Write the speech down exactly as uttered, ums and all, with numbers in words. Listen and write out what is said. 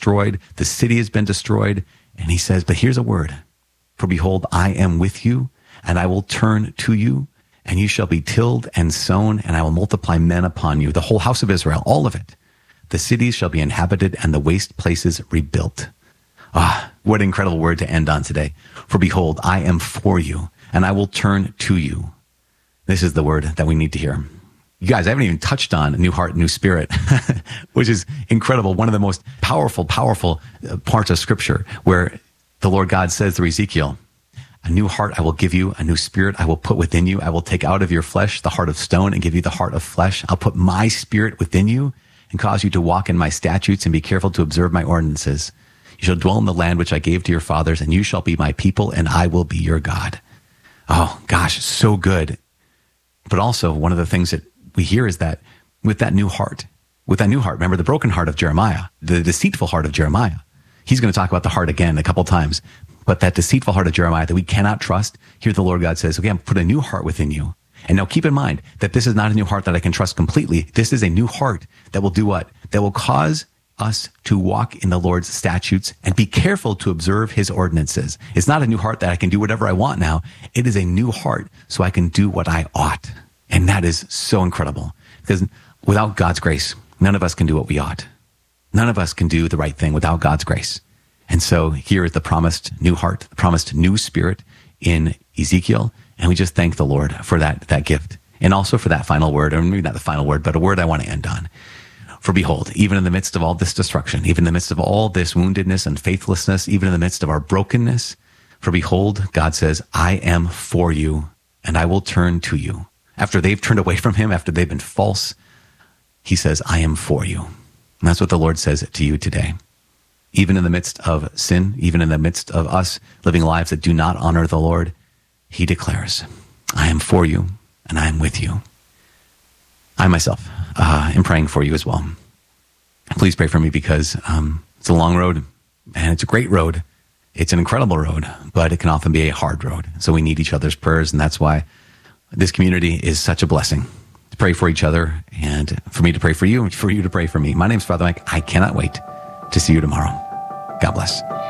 destroyed. The city has been destroyed. And he says, but here's a word. For behold, I am with you, and I will turn to you, and you shall be tilled and sown, and I will multiply men upon you, the whole house of Israel, all of it. The cities shall be inhabited, and the waste places rebuilt. Ah, what an incredible word to end on today. For behold, I am for you, and I will turn to you. This is the word that we need to hear. You guys, I haven't even touched on new heart, new spirit, which is incredible. One of the most powerful, powerful parts of Scripture, where the Lord God says through Ezekiel, a new heart I will give you, a new spirit I will put within you. I will take out of your flesh the heart of stone and give you the heart of flesh. I'll put my spirit within you and cause you to walk in my statutes and be careful to observe my ordinances. You shall dwell in the land which I gave to your fathers, and you shall be my people, and I will be your God. Oh, gosh, so good. But also, one of the things that we hear is that with that new heart, with that new heart, remember the broken heart of Jeremiah, the deceitful heart of Jeremiah. He's going to talk about the heart again a couple times. But that deceitful heart of Jeremiah that we cannot trust, here the Lord God says, okay, I'm put a new heart within you. And now keep in mind that this is not a new heart that I can trust completely. This is a new heart that will do what? That will cause us to walk in the Lord's statutes and be careful to observe his ordinances. It's not a new heart that I can do whatever I want now. It is a new heart so I can do what I ought. And that is so incredible, because without God's grace, none of us can do what we ought. None of us can do the right thing without God's grace. And so here is the promised new heart, the promised new spirit in Ezekiel. And we just thank the Lord for that, that gift. And also for that final word, or maybe not the final word, but a word I want to end on. For behold, even in the midst of all this destruction, even in the midst of all this woundedness and faithlessness, even in the midst of our brokenness, for behold, God says, I am for you, and I will turn to you. After they've turned away from him, after they've been false, he says, I am for you. And that's what the Lord says to you today. Even in the midst of sin, even in the midst of us living lives that do not honor the Lord, he declares, I am for you, and I am with you. I myself uh, am praying for you as well. Please pray for me, because um, it's a long road, and it's a great road. It's an incredible road, but it can often be a hard road. So we need each other's prayers, and that's why this community is such a blessing. To pray for each other, and for me to pray for you, and for you to pray for me. My name's Father Mike. I cannot wait to see you tomorrow. God bless.